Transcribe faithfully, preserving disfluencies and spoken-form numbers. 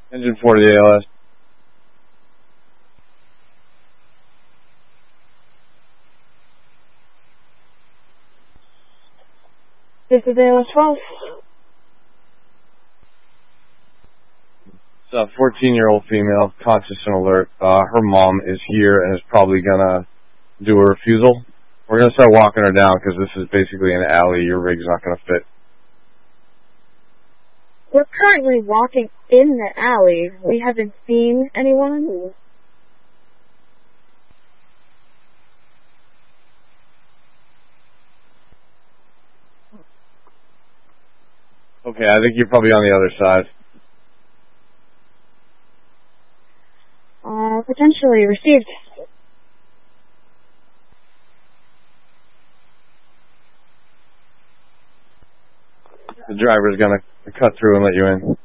Engine four to the A L S. This is A L S twelve. It's a fourteen-year-old female, conscious and alert. Uh, her mom is here and is probably gonna do a refusal. We're gonna start walking her down because this is basically an alley. Your rig's not gonna fit. We're currently walking in the alley. We haven't seen anyone. Okay, I think you're probably on the other side. Uh, potentially received. The driver's gonna cut through and let you in.